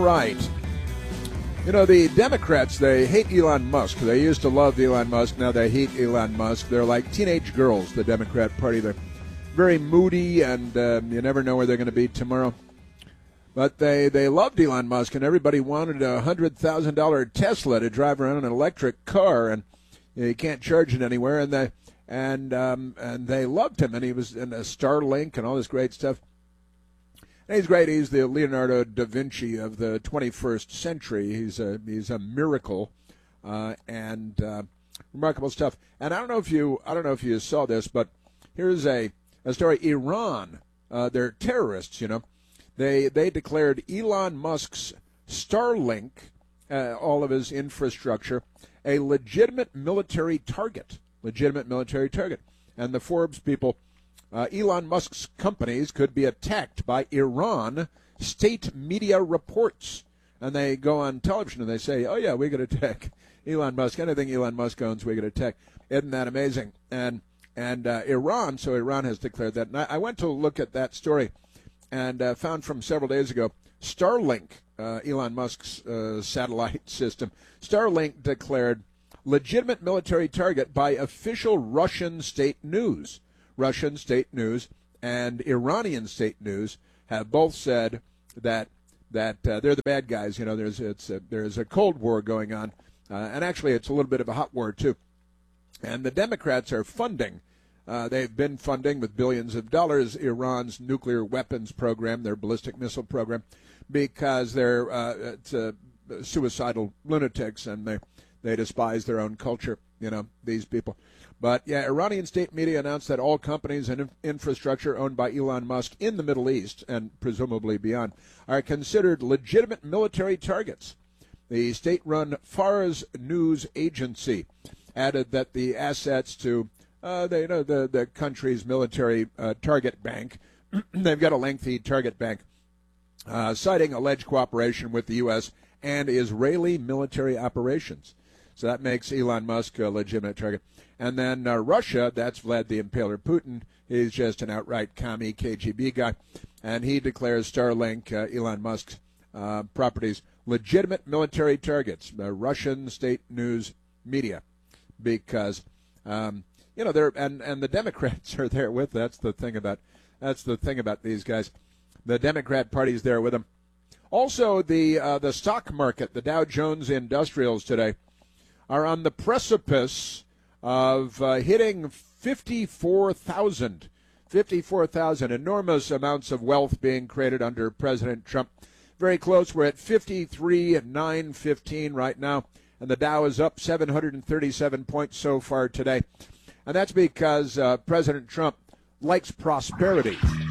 right. You know, the Democrats, they hate Elon Musk. They used to love Elon Musk. Now they hate Elon Musk. They're like teenage girls, the Democrat Party. They're very moody, and you never know where they're going to be tomorrow. But they loved Elon Musk, and everybody wanted a $100,000 Tesla to drive around in an electric car, and you can't charge it anywhere. And they loved him, and he was in a Starlink and all this great stuff. And he's great. He's the Leonardo da Vinci of the 21st century. He's a miracle, and remarkable stuff. And I don't know if you saw this, but here's a story. Iran, they're terrorists, you know. They declared Elon Musk's Starlink, all of his infrastructure, a legitimate military target. And the Forbes people, Elon Musk's companies could be attacked by Iran, state media reports. And they go on television and they say, oh, yeah, we're going to attack Elon Musk. Anything Elon Musk owns, we're going to attack. Isn't that amazing? And Iran has declared that. And I went to look at that story and found from several days ago, Starlink, Elon Musk's satellite system, Starlink declared legitimate military target by official Russian state news. Russian state news and Iranian state news have both said that they're the bad guys. You know, there's a Cold War going on, and actually it's a little bit of a hot war too. And the Democrats are funding. They've been funding with billions of dollars Iran's nuclear weapons program, their ballistic missile program, because they're suicidal lunatics and they despise their own culture. You know, these people. But, yeah, Iranian state media announced that all companies and infrastructure owned by Elon Musk in the Middle East and presumably beyond are considered legitimate military targets. The state-run Fars News Agency added that the assets to the country's military target bank, they've got a lengthy target bank, citing alleged cooperation with the U.S. and Israeli military operations. So that makes Elon Musk a legitimate target. And then Russia, that's Vlad the Impaler Putin. He's just an outright commie KGB guy. And he declares Starlink, Elon Musk's properties, legitimate military targets, Russian state news media. Because, they're and the Democrats are there with. That's the thing about these guys. The Democrat Party's there with them. Also, the stock market, the Dow Jones Industrials today, are on the precipice of hitting 54,000. 54,000, enormous amounts of wealth being created under President Trump. Very close. We're at 53,915 right now, and the Dow is up 737 points so far today. And that's because President Trump likes prosperity.